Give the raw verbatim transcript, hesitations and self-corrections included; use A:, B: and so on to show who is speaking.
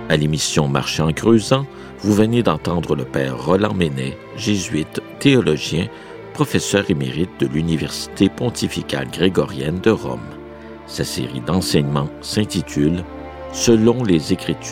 A: À l'émission Marcher en creusant, vous venez d'entendre le père Roland Ménet, jésuite, théologien, professeur émérite de l'Université pontificale grégorienne de Rome. Sa série d'enseignements s'intitule « Selon les Écritures ».